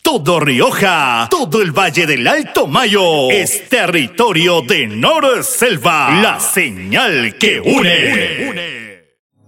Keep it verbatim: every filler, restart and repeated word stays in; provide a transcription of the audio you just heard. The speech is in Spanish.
todo Rioja, todo el Valle del Alto Mayo es territorio de Nor Selva, la señal que une.